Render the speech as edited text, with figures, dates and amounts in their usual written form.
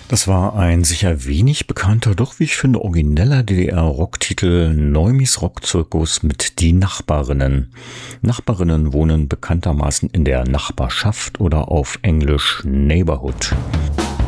Das war ein sicher wenig bekannter, doch wie ich finde origineller DDR-Rocktitel Neumis Rockzirkus mit Die Nachbarinnen. Nachbarinnen wohnen bekanntermaßen in der Nachbarschaft oder auf Englisch Neighborhood.